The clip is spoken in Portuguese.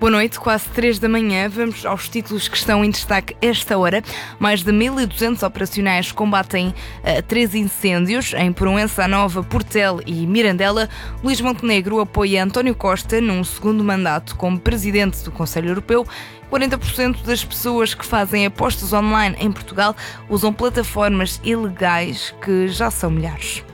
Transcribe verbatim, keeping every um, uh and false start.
Boa noite, quase três da manhã. Vamos aos títulos que estão em destaque esta hora. Mais de mil e duzentos operacionais combatem uh, três incêndios em Proença Nova, Portel e Mirandela. Luís Montenegro apoia António Costa num segundo mandato como presidente do Conselho Europeu. quarenta por cento das pessoas que fazem apostas online em Portugal usam plataformas ilegais, que já são milhares.